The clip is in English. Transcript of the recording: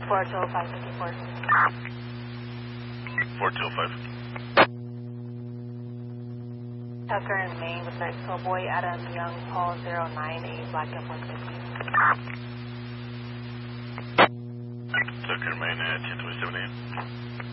420554. 4205. Tucker and Maine with next Boy, Adam Young, Paul 098, Black Up 150. Tucker, Maine at 1027.